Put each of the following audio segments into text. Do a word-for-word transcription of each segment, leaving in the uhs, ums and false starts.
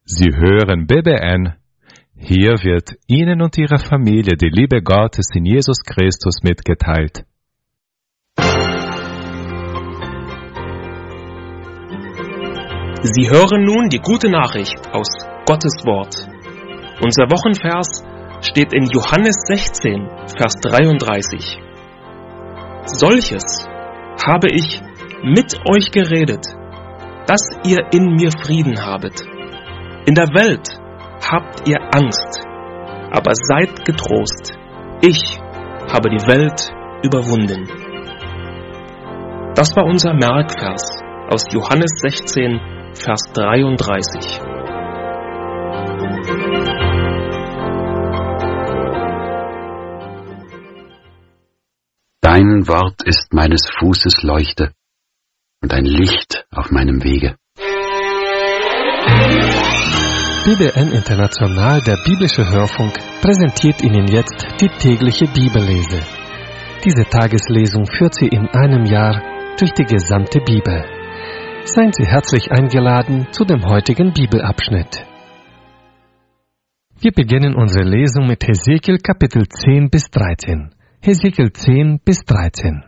Sie hören B B N. Hier wird Ihnen und Ihrer Familie die Liebe Gottes in Jesus Christus mitgeteilt. Sie hören nun die gute Nachricht aus Gottes Wort. Unser Wochenvers steht in Johannes sechzehn, Vers dreiunddreißig. Solches habe ich mit euch geredet, dass ihr in mir Frieden habet. In der Welt habt ihr Angst, aber seid getrost. Ich habe die Welt überwunden. Das war unser Merkvers aus Johannes sechzehn, Vers dreiunddreißig. Dein Wort ist meines Fußes Leuchte und ein Licht auf meinem Wege. B B N International, der biblische Hörfunk, präsentiert Ihnen jetzt die tägliche Bibellese. Diese Tageslesung führt Sie in einem Jahr durch die gesamte Bibel. Seien Sie herzlich eingeladen zu dem heutigen Bibelabschnitt. Wir beginnen unsere Lesung mit Hesekiel Kapitel zehn bis dreizehn. Hesekiel zehn bis dreizehn.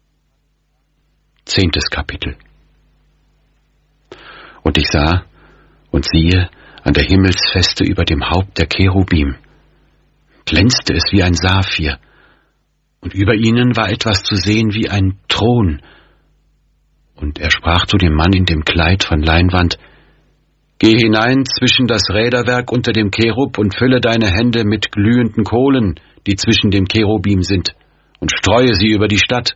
Zehntes Kapitel. Und ich sah und siehe, an der Himmelsfeste über dem Haupt der Cherubim glänzte es wie ein Saphir, und über ihnen war etwas zu sehen wie ein Thron. Und er sprach zu dem Mann in dem Kleid von Leinwand: Geh hinein zwischen das Räderwerk unter dem Cherub und fülle deine Hände mit glühenden Kohlen, die zwischen dem Cherubim sind, und streue sie über die Stadt.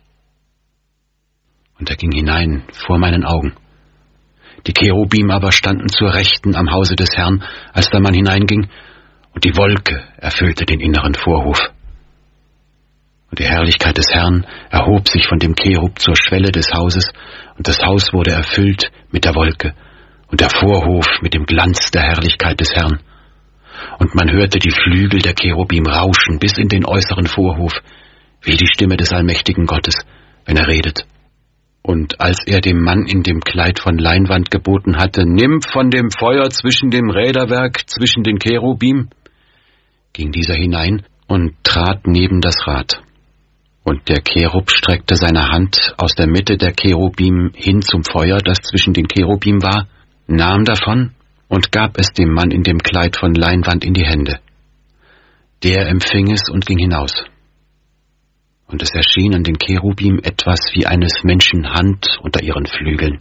Und er ging hinein vor meinen Augen. Die Cherubim aber standen zur Rechten am Hause des Herrn, als der Mann hineinging, und die Wolke erfüllte den inneren Vorhof. Und die Herrlichkeit des Herrn erhob sich von dem Cherub zur Schwelle des Hauses, und das Haus wurde erfüllt mit der Wolke, und der Vorhof mit dem Glanz der Herrlichkeit des Herrn. Und man hörte die Flügel der Cherubim rauschen bis in den äußeren Vorhof, wie die Stimme des allmächtigen Gottes, wenn er redet. Und als er dem Mann in dem Kleid von Leinwand geboten hatte, nimm von dem Feuer zwischen dem Räderwerk, zwischen den Cherubim, ging dieser hinein und trat neben das Rad. Und der Cherub streckte seine Hand aus der Mitte der Cherubim hin zum Feuer, das zwischen den Cherubim war, nahm davon und gab es dem Mann in dem Kleid von Leinwand in die Hände. Der empfing es und ging hinaus. Und es erschien an den Cherubim etwas wie eines Menschen Hand unter ihren Flügeln.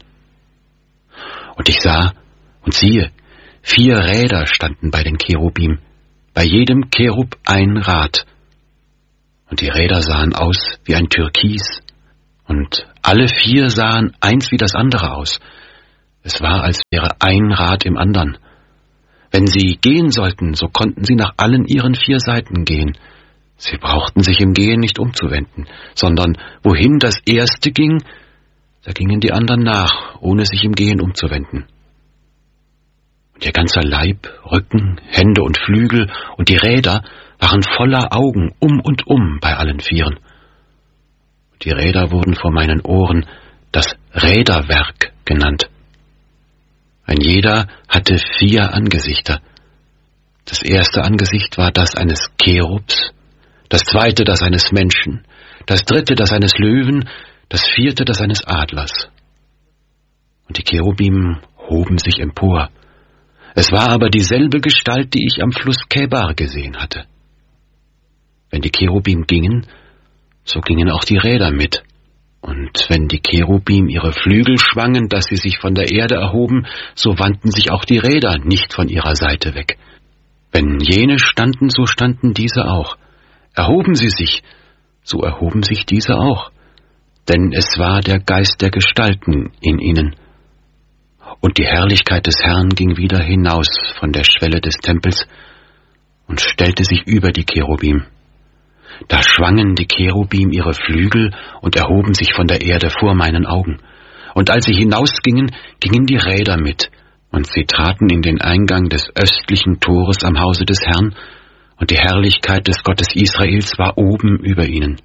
Und ich sah und siehe, vier Räder standen bei den Cherubim, bei jedem Cherub ein Rad. Und die Räder sahen aus wie ein Türkis, und alle vier sahen eins wie das andere aus. Es war, als wäre ein Rad im andern. Wenn sie gehen sollten, so konnten sie nach allen ihren vier Seiten gehen. Sie brauchten sich im Gehen nicht umzuwenden, sondern wohin das erste ging, da gingen die anderen nach, ohne sich im Gehen umzuwenden. Und ihr ganzer Leib, Rücken, Hände und Flügel und die Räder waren voller Augen um und um bei allen Vieren. Und die Räder wurden vor meinen Ohren das Räderwerk genannt. Ein jeder hatte vier Angesichter. Das erste Angesicht war das eines Cherubs, das zweite das eines Menschen, das dritte das eines Löwen, das vierte das eines Adlers. Und die Cherubim hoben sich empor. Es war aber dieselbe Gestalt, die ich am Fluss Kebar gesehen hatte. Wenn die Cherubim gingen, so gingen auch die Räder mit. Und wenn die Cherubim ihre Flügel schwangen, dass sie sich von der Erde erhoben, so wandten sich auch die Räder nicht von ihrer Seite weg. Wenn jene standen, so standen diese auch. Erhoben sie sich, so erhoben sich diese auch, denn es war der Geist der Gestalten in ihnen. Und die Herrlichkeit des Herrn ging wieder hinaus von der Schwelle des Tempels und stellte sich über die Cherubim. Da schwangen die Cherubim ihre Flügel und erhoben sich von der Erde vor meinen Augen. Und als sie hinausgingen, gingen die Räder mit, und sie traten in den Eingang des östlichen Tores am Hause des Herrn, und die Herrlichkeit des Gottes Israels war oben über ihnen.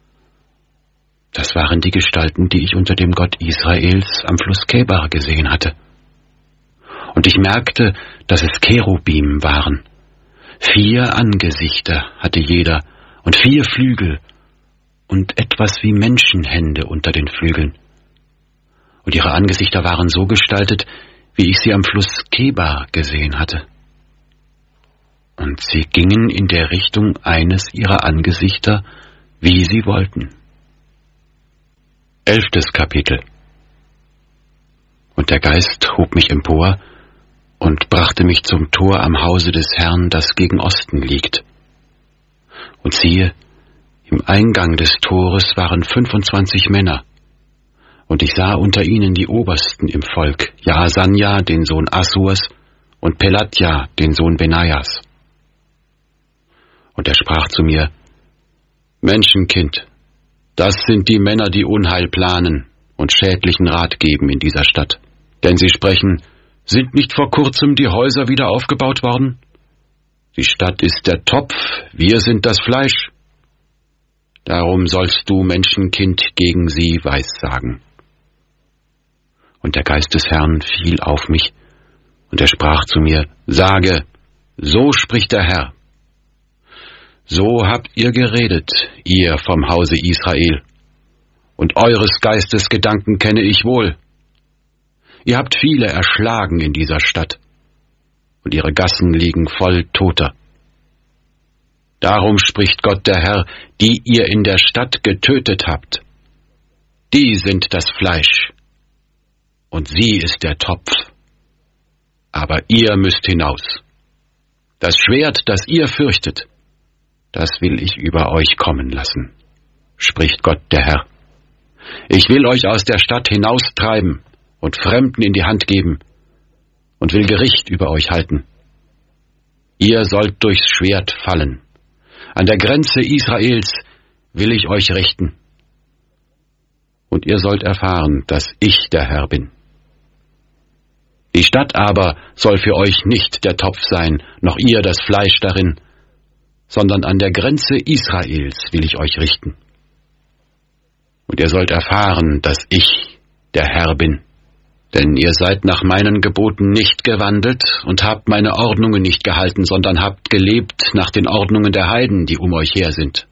Das waren die Gestalten, die ich unter dem Gott Israels am Fluss Kebar gesehen hatte. Und ich merkte, dass es Cherubim waren. Vier Angesichter hatte jeder und vier Flügel und etwas wie Menschenhände unter den Flügeln. Und ihre Angesichter waren so gestaltet, wie ich sie am Fluss Kebar gesehen hatte. Und sie gingen in der Richtung eines ihrer Angesichter, wie sie wollten. Elftes Kapitel. Und der Geist hob mich empor und brachte mich zum Tor am Hause des Herrn, das gegen Osten liegt. Und siehe, im Eingang des Tores waren fünfundzwanzig Männer, und ich sah unter ihnen die Obersten im Volk, Jaasanja, den Sohn Assurs, und Pelatja, den Sohn Benajas. Und er sprach zu mir: Menschenkind, das sind die Männer, die Unheil planen und schädlichen Rat geben in dieser Stadt. Denn sie sprechen: Sind nicht vor kurzem die Häuser wieder aufgebaut worden? Die Stadt ist der Topf, wir sind das Fleisch. Darum sollst du, Menschenkind, gegen sie Weissagen. Und der Geist des Herrn fiel auf mich, und er sprach zu mir: Sage, so spricht der Herr. So habt ihr geredet, ihr vom Hause Israel, und eures Geistes Gedanken kenne ich wohl. Ihr habt viele erschlagen in dieser Stadt, und ihre Gassen liegen voll Toter. Darum spricht Gott der Herr, die ihr in der Stadt getötet habt, die sind das Fleisch, und sie ist der Topf. Aber ihr müsst hinaus. Das Schwert, das ihr fürchtet, das will ich über euch kommen lassen, spricht Gott der Herr. Ich will euch aus der Stadt hinaustreiben und Fremden in die Hand geben und will Gericht über euch halten. Ihr sollt durchs Schwert fallen. An der Grenze Israels will ich euch richten. Und ihr sollt erfahren, dass ich der Herr bin. Die Stadt aber soll für euch nicht der Topf sein, noch ihr das Fleisch darin, sondern an der Grenze Israels will ich euch richten. Und ihr sollt erfahren, dass ich der Herr bin. Denn ihr seid nach meinen Geboten nicht gewandelt und habt meine Ordnungen nicht gehalten, sondern habt gelebt nach den Ordnungen der Heiden, die um euch her sind.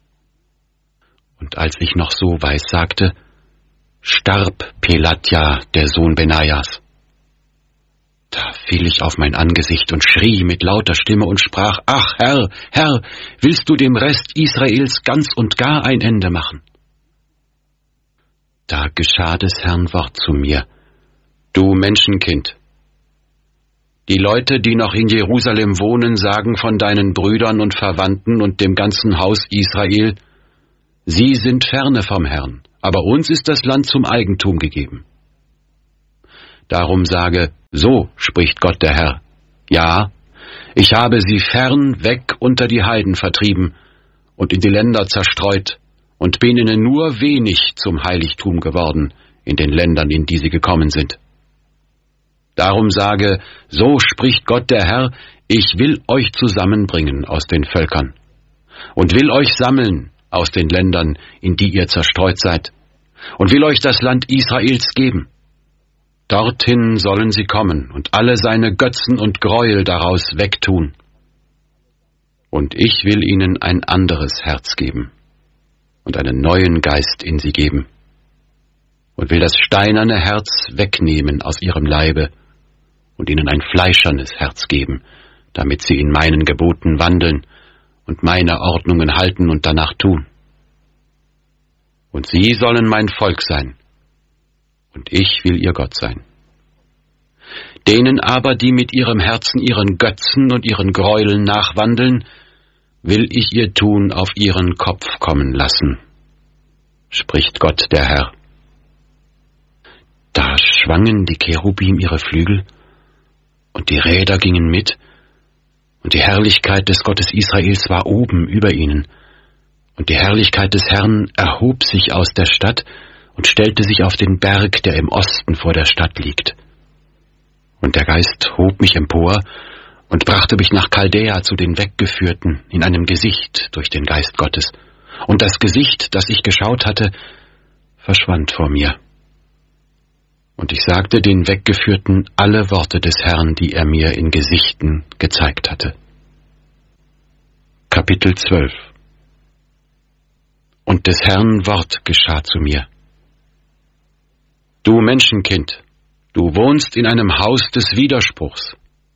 Und als ich noch so weissagte, starb Pelatja, der Sohn Benajas. Da fiel ich auf mein Angesicht und schrie mit lauter Stimme und sprach: Ach, Herr, Herr, willst du dem Rest Israels ganz und gar ein Ende machen? Da geschah des Herrn Wort zu mir: Du Menschenkind, die Leute, die noch in Jerusalem wohnen, sagen von deinen Brüdern und Verwandten und dem ganzen Haus Israel: Sie sind ferne vom Herrn, aber uns ist das Land zum Eigentum gegeben. Darum sage: So spricht Gott der Herr: Ja, ich habe sie fern weg unter die Heiden vertrieben und in die Länder zerstreut und bin ihnen nur wenig zum Heiligtum geworden in den Ländern, in die sie gekommen sind. Darum sage: So spricht Gott der Herr: Ich will euch zusammenbringen aus den Völkern und will euch sammeln aus den Ländern, in die ihr zerstreut seid, und will euch das Land Israels geben. Dorthin sollen sie kommen und alle seine Götzen und Gräuel daraus wegtun. Und ich will ihnen ein anderes Herz geben und einen neuen Geist in sie geben und will das steinerne Herz wegnehmen aus ihrem Leibe und ihnen ein fleischernes Herz geben, damit sie in meinen Geboten wandeln und meine Ordnungen halten und danach tun. Und sie sollen mein Volk sein, und ich will ihr Gott sein. Denen aber, die mit ihrem Herzen ihren Götzen und ihren Gräueln nachwandeln, will ich ihr Tun auf ihren Kopf kommen lassen, spricht Gott der Herr. Da schwangen die Cherubim ihre Flügel, und die Räder gingen mit, und die Herrlichkeit des Gottes Israels war oben über ihnen, und die Herrlichkeit des Herrn erhob sich aus der Stadt und stellte sich auf den Berg, der im Osten vor der Stadt liegt. Und der Geist hob mich empor und brachte mich nach Chaldäa zu den Weggeführten in einem Gesicht durch den Geist Gottes. Und das Gesicht, das ich geschaut hatte, verschwand vor mir. Und ich sagte den Weggeführten alle Worte des Herrn, die er mir in Gesichten gezeigt hatte. Kapitel zwölf. Und des Herrn Wort geschah zu mir. Du Menschenkind, du wohnst in einem Haus des Widerspruchs.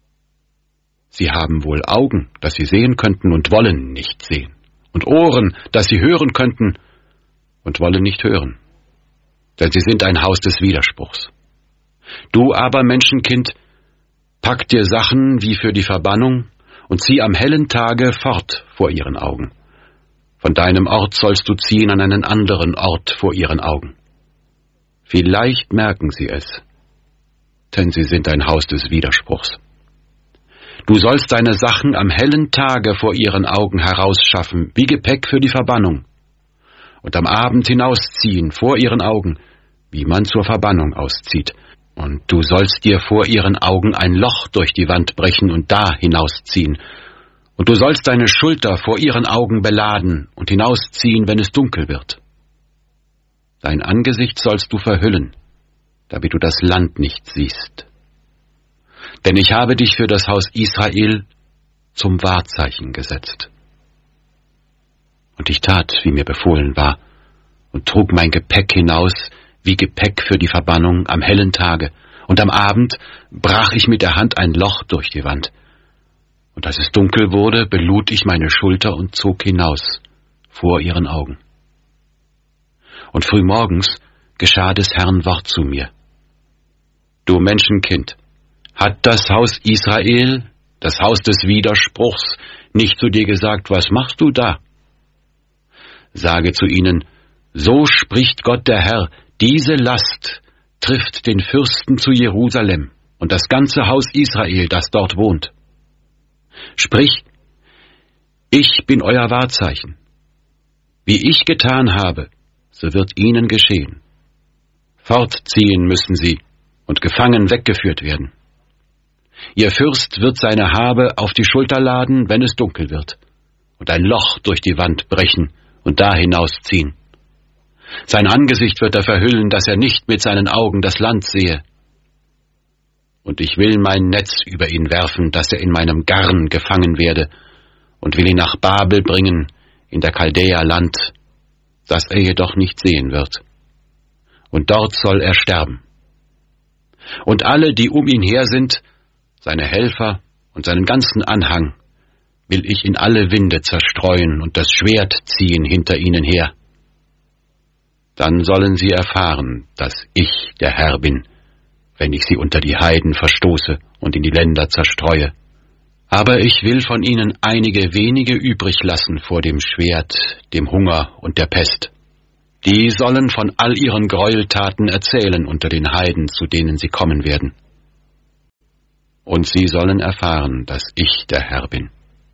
Sie haben wohl Augen, dass sie sehen könnten und wollen nicht sehen, und Ohren, dass sie hören könnten und wollen nicht hören, denn sie sind ein Haus des Widerspruchs. Du aber, Menschenkind, pack dir Sachen wie für die Verbannung und zieh am hellen Tage fort vor ihren Augen. Von deinem Ort sollst du ziehen an einen anderen Ort vor ihren Augen. Vielleicht merken sie es, denn sie sind ein Haus des Widerspruchs. Du sollst deine Sachen am hellen Tage vor ihren Augen herausschaffen, wie Gepäck für die Verbannung, und am Abend hinausziehen vor ihren Augen, wie man zur Verbannung auszieht. Und du sollst dir vor ihren Augen ein Loch durch die Wand brechen und da hinausziehen. Und du sollst deine Schulter vor ihren Augen beladen und hinausziehen, wenn es dunkel wird. Dein Angesicht sollst du verhüllen, damit du das Land nicht siehst. Denn ich habe dich für das Haus Israel zum Wahrzeichen gesetzt. Und ich tat, wie mir befohlen war, und trug mein Gepäck hinaus, wie Gepäck für die Verbannung am hellen Tage, und am Abend brach ich mit der Hand ein Loch durch die Wand. Und als es dunkel wurde, belud ich meine Schulter und zog hinaus vor ihren Augen. Und frühmorgens geschah des Herrn Wort zu mir. Du Menschenkind, hat das Haus Israel, das Haus des Widerspruchs, nicht zu dir gesagt, was machst du da? Sage zu ihnen, so spricht Gott der Herr, diese Last trifft den Fürsten zu Jerusalem und das ganze Haus Israel, das dort wohnt. Sprich, ich bin euer Wahrzeichen. Wie ich getan habe, so wird ihnen geschehen. Fortziehen müssen sie und gefangen weggeführt werden. Ihr Fürst wird seine Habe auf die Schulter laden, wenn es dunkel wird, und ein Loch durch die Wand brechen und da hinausziehen. Sein Angesicht wird er verhüllen, dass er nicht mit seinen Augen das Land sehe. Und ich will mein Netz über ihn werfen, dass er in meinem Garn gefangen werde, und will ihn nach Babel bringen, in der Chaldäer-Land, das er jedoch nicht sehen wird. Und dort soll er sterben. Und alle, die um ihn her sind, seine Helfer und seinen ganzen Anhang, will ich in alle Winde zerstreuen und das Schwert ziehen hinter ihnen her. Dann sollen sie erfahren, dass ich der Herr bin, wenn ich sie unter die Heiden verstoße und in die Länder zerstreue. Aber ich will von ihnen einige wenige übrig lassen vor dem Schwert, dem Hunger und der Pest. Die sollen von all ihren Gräueltaten erzählen unter den Heiden, zu denen sie kommen werden. Und sie sollen erfahren, dass ich der Herr bin.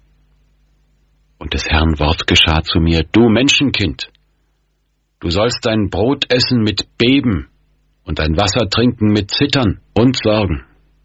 Und des Herrn Wort geschah zu mir, du Menschenkind, du sollst dein Brot essen mit Beben und dein Wasser trinken mit Zittern und Sorgen.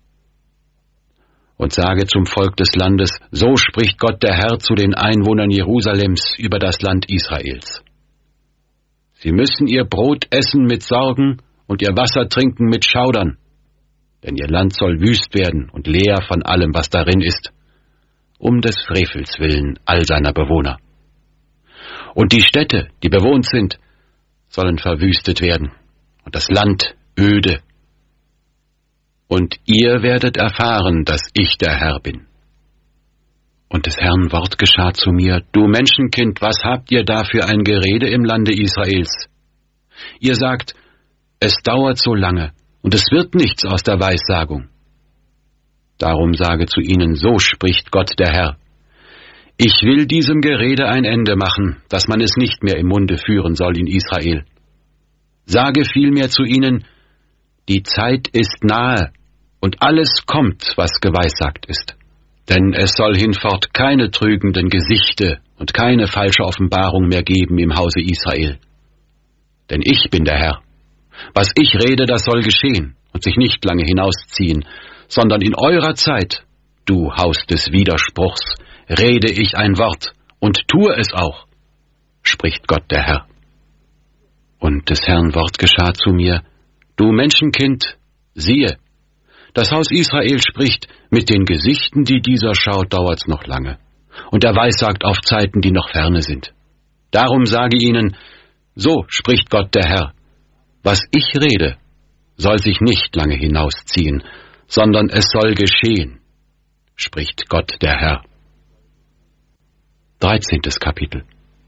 Und sage zum Volk des Landes, so spricht Gott der Herr zu den Einwohnern Jerusalems über das Land Israels. Sie müssen ihr Brot essen mit Sorgen und ihr Wasser trinken mit Schaudern, denn ihr Land soll wüst werden und leer von allem, was darin ist, um des Frevels willen all seiner Bewohner. Und die Städte, die bewohnt sind, sollen verwüstet werden, und das Land öde. Und ihr werdet erfahren, dass ich der Herr bin. Und des Herrn Wort geschah zu mir, du Menschenkind, was habt ihr da für ein Gerede im Lande Israels? Ihr sagt, es dauert so lange, und es wird nichts aus der Weissagung. Darum sage zu ihnen, so spricht Gott der Herr. Ich will diesem Gerede ein Ende machen, dass man es nicht mehr im Munde führen soll in Israel. Sage vielmehr zu ihnen, die Zeit ist nahe, und alles kommt, was geweissagt ist. Denn es soll hinfort keine trügenden Gesichte und keine falsche Offenbarung mehr geben im Hause Israel. Denn ich bin der Herr. Was ich rede, das soll geschehen und sich nicht lange hinausziehen, sondern in eurer Zeit, du Haus des Widerspruchs, rede ich ein Wort und tue es auch, spricht Gott der Herr. Und des Herrn Wort geschah zu mir, Du Menschenkind, siehe, das Haus Israel spricht, mit den Gesichten, die dieser schaut, dauert's noch lange, und er weissagt auf Zeiten, die noch ferne sind. Darum sage ihnen, so spricht Gott der Herr, was ich rede, soll sich nicht lange hinausziehen, sondern es soll geschehen, spricht Gott der Herr. Dreizehntes Kapitel.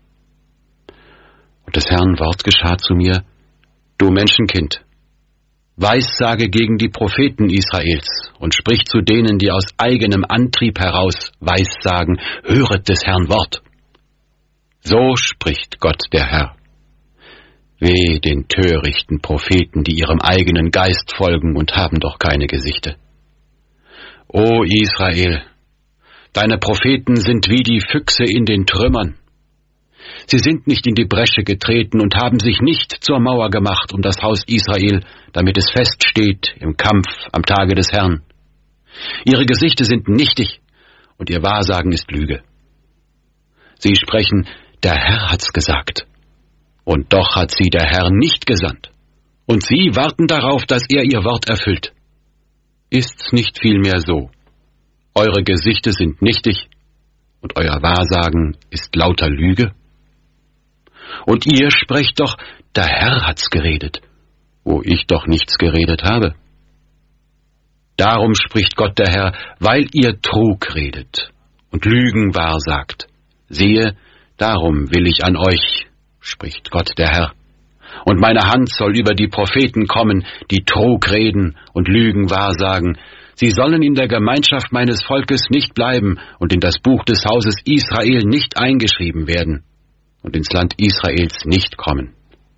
Und des Herrn Wort geschah zu mir, du Menschenkind, weissage gegen die Propheten Israels und sprich zu denen, die aus eigenem Antrieb heraus weissagen, höret des Herrn Wort. So spricht Gott der Herr. Weh den törichten Propheten, die ihrem eigenen Geist folgen und haben doch keine Gesichte. O Israel, deine Propheten sind wie die Füchse in den Trümmern. Sie sind nicht in die Bresche getreten und haben sich nicht zur Mauer gemacht um das Haus Israel, damit es feststeht im Kampf am Tage des Herrn. Ihre Gesichter sind nichtig und ihr Wahrsagen ist Lüge. Sie sprechen, der Herr hat's gesagt. Und doch hat sie der Herr nicht gesandt. Und sie warten darauf, dass er ihr Wort erfüllt. Ist's nicht vielmehr so? Eure Gesichter sind nichtig und euer Wahrsagen ist lauter Lüge? Und ihr sprecht doch, der Herr hat's geredet, wo ich doch nichts geredet habe. Darum spricht Gott der Herr, weil ihr Trug redet und Lügen wahrsagt. Siehe, darum will ich an euch, spricht Gott der Herr. Und meine Hand soll über die Propheten kommen, die Trug reden und Lügen wahrsagen. Sie sollen in der Gemeinschaft meines Volkes nicht bleiben und in das Buch des Hauses Israel nicht eingeschrieben werden und ins Land Israels nicht kommen.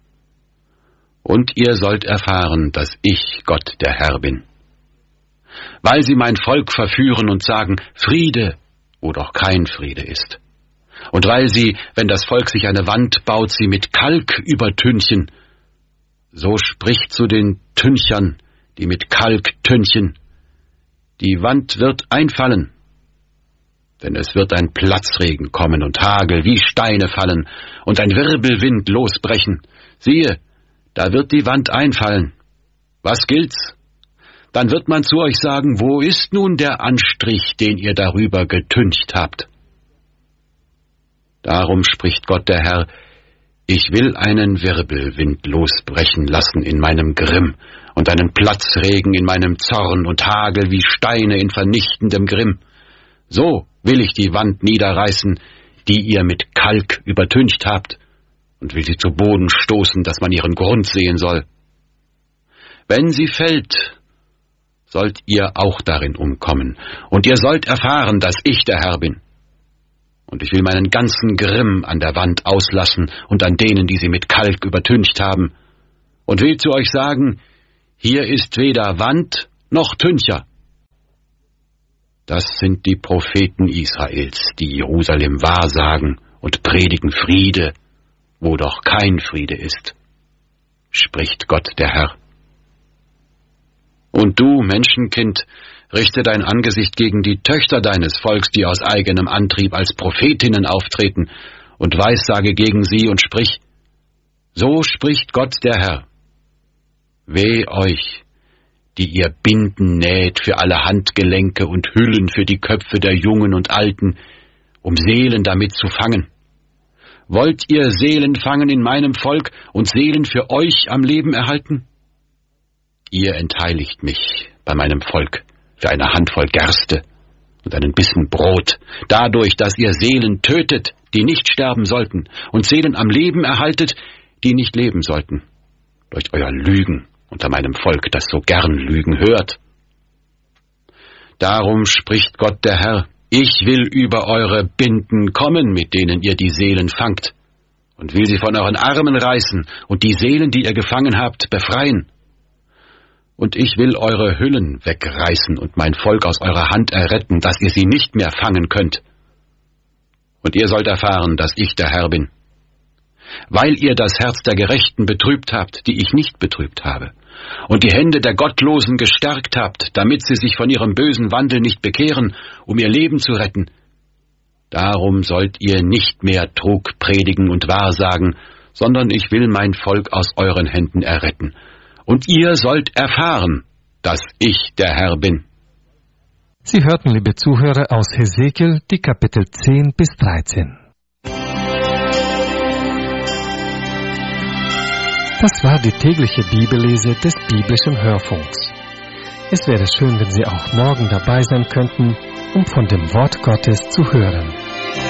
Und ihr sollt erfahren, dass ich Gott der Herr bin. Weil sie mein Volk verführen und sagen, Friede, wo doch kein Friede ist. Und weil sie, wenn das Volk sich eine Wand baut, sie mit Kalk übertünchen, so spricht zu den Tünchern, die mit Kalk tünchen, die Wand wird einfallen, denn es wird ein Platzregen kommen und Hagel wie Steine fallen und ein Wirbelwind losbrechen. Siehe, da wird die Wand einfallen. Was gilt's? Dann wird man zu euch sagen, wo ist nun der Anstrich, den ihr darüber getüncht habt? Darum spricht Gott der Herr, ich will einen Wirbelwind losbrechen lassen in meinem Grimm und einen Platzregen in meinem Zorn und Hagel wie Steine in vernichtendem Grimm. So will ich die Wand niederreißen, die ihr mit Kalk übertüncht habt, und will sie zu Boden stoßen, dass man ihren Grund sehen soll. Wenn sie fällt, sollt ihr auch darin umkommen, und ihr sollt erfahren, dass ich der Herr bin. Und ich will meinen ganzen Grimm an der Wand auslassen und an denen, die sie mit Kalk übertüncht haben, und will zu euch sagen, hier ist weder Wand noch Tüncher. Das sind die Propheten Israels, die Jerusalem wahrsagen und predigen Friede, wo doch kein Friede ist, spricht Gott der Herr. Und du, Menschenkind, richte dein Angesicht gegen die Töchter deines Volks, die aus eigenem Antrieb als Prophetinnen auftreten, und weissage gegen sie und sprich, so spricht Gott der Herr. Weh euch, die ihr Binden näht für alle Handgelenke und Hüllen für die Köpfe der Jungen und Alten, um Seelen damit zu fangen. Wollt ihr Seelen fangen in meinem Volk und Seelen für euch am Leben erhalten? Ihr entheiligt mich bei meinem Volk für eine Handvoll Gerste und einen Bissen Brot, dadurch, dass ihr Seelen tötet, die nicht sterben sollten, und Seelen am Leben erhaltet, die nicht leben sollten, durch euer Lügen unter meinem Volk, das so gern Lügen hört. Darum spricht Gott der Herr, ich will über eure Binden kommen, mit denen ihr die Seelen fangt, und will sie von euren Armen reißen und die Seelen, die ihr gefangen habt, befreien. Und ich will eure Hüllen wegreißen und mein Volk aus eurer Hand erretten, dass ihr sie nicht mehr fangen könnt. Und ihr sollt erfahren, dass ich der Herr bin. Weil ihr das Herz der Gerechten betrübt habt, die ich nicht betrübt habe, und die Hände der Gottlosen gestärkt habt, damit sie sich von ihrem bösen Wandel nicht bekehren, um ihr Leben zu retten. Darum sollt ihr nicht mehr Trug predigen und wahrsagen, sondern ich will mein Volk aus euren Händen erretten und ihr sollt erfahren, dass ich der Herr bin. Sie hörten, liebe Zuhörer, aus Hesekiel die Kapitel zehn bis dreizehn. Das war die tägliche Bibellese des biblischen Hörfunks. Es wäre schön, wenn Sie auch morgen dabei sein könnten, um von dem Wort Gottes zu hören.